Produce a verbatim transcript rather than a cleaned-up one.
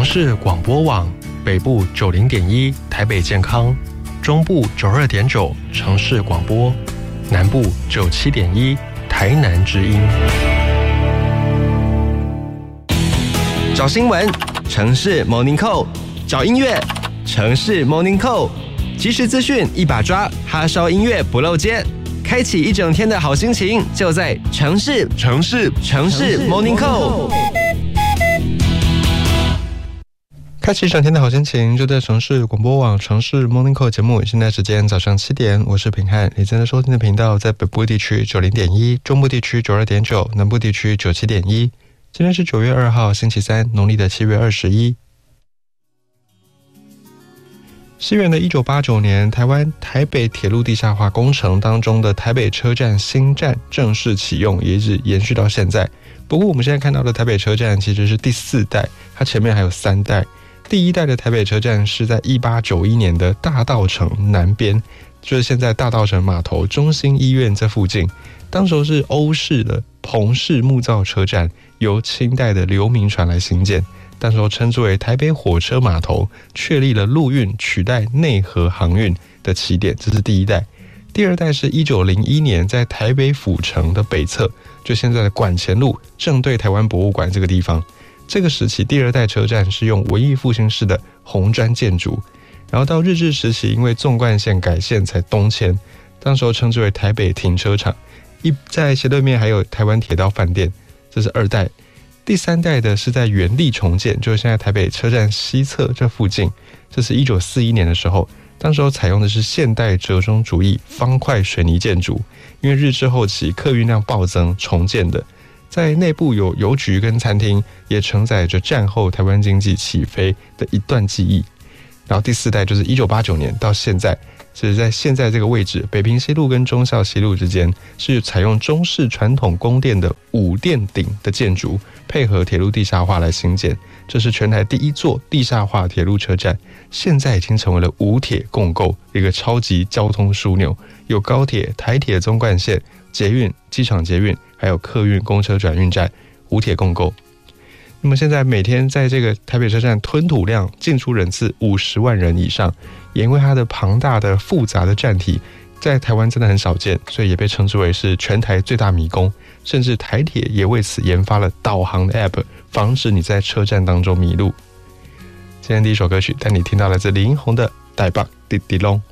市广播网，北部九零点一台北健康，中部九二点九城市广播，南部九七点一台南之音。 找新闻，城市 Morning Call； 找音乐，城市 Morning Call。即时资讯一把抓，哈烧音乐不漏接，开启一整天的好心情，就在城市城市城市 Morning Call。 开启一整天的好心情，就在城市广播网城市 Morning Call 节目。现在时间早上七点，我是平汉。你正在收听的频道在北部地区九零点一，中部地区九二点九，南部地区九七点一。今天是九月二号，星期三，农历的七月二十一。西元的一九八九年，台湾台北铁路地下化工程当中的台北车站新站正式启用，也一直延续到现在。不过我们现在看到的台北车站其实是第四代，它前面还有三代。第一代的台北车站是在一八九一年的大稻埕南边，就是现在大稻埕码头中心医院这附近。当时是欧式的棚式木造车站，由清代的刘铭传来兴建。当时称之为台北火车码头，确立了陆运取代内河航运的起点，这是第一代。第二代是一九零一年在台北府城的北侧，就现在的馆前路正对台湾博物馆这个地方。这个时期第二代车站是用文艺复兴式的红砖建筑，然后到日治时期因为纵贯线改线才东迁，当时称之为台北停车场。一在斜对面还有台湾铁道饭店，这是二代。第三代的是在原地重建，就是现在台北车站西侧这附近，这是一九四一年的时候，当时采用的是现代折中主义方块水泥建筑，因为日治后期客运量暴增重建的，在内部有邮局跟餐厅，也承载着战后台湾经济起飞的一段记忆。然后第四代就是一九八九年到现在，是在现在这个位置北平西路跟忠孝西路之间，是采用中式传统宫殿的五殿顶的建筑，配合铁路地下化来兴建。这是全台第一座地下化铁路车站，现在已经成为了五铁共构一个超级交通枢纽，有高铁、台铁纵贯线、捷运、机场捷运，还有客运公车转运站，五铁共构。那么现在每天在这个台北车站吞吐量进出人次五十万人以上，也因为它的庞大的复杂的站体在台湾真的很少见，所以也被称之为是全台最大迷宫。甚至台铁也为此研发了导航的 App， 防止你在车站当中迷路。今天第一首歌曲带你听到来自李英宏的《台北滴滴龙》。